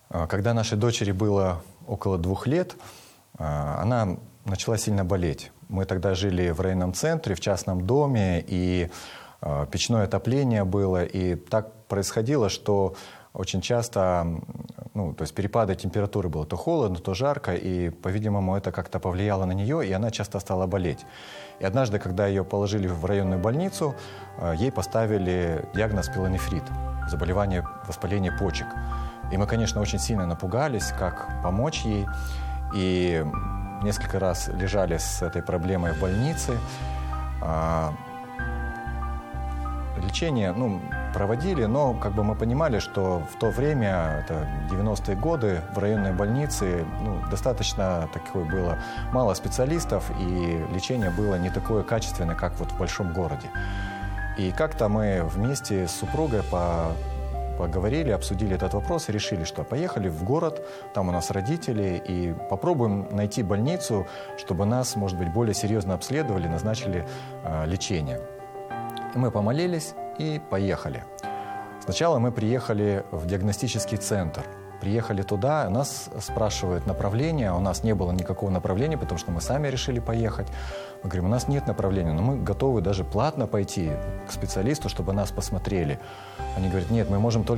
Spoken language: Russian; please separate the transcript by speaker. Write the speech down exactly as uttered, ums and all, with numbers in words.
Speaker 1: Когда нашей дочери было около двух лет, она начала сильно болеть. Мы тогда жили в районном центре, в частном доме, и печное отопление было. И так происходило, что очень часто, ну, то есть перепады температуры было то холодно, то жарко, и, по-видимому, это как-то повлияло на нее, и она часто стала болеть. И однажды, когда ее положили в районную больницу, ей поставили диагноз пилонефрит, заболевание воспаления почек. И мы, конечно, очень сильно напугались, как помочь ей, и несколько раз лежали с этой проблемой в больнице. Лечение, ну, проводили, но как бы мы понимали, что в то время, это девяностые годы, в районной больнице, ну, достаточно такое было мало специалистов, и лечение было не такое качественное, как вот в большом городе. И как-то мы вместе с супругой по, поговорили, обсудили этот вопрос и решили, что поехали в город, там у нас родители, и попробуем найти больницу, чтобы нас, может быть, более серьезно обследовали, назначили э, лечение. И мы помолились и поехали. Сначала мы приехали в диагностический центр. Приехали туда, нас спрашивают направление. У нас не было никакого направления, потому что мы сами решили поехать. Мы говорим, у нас нет направления, но мы готовы даже платно пойти к специалисту, чтобы нас посмотрели. Они говорят, нет, мы можем только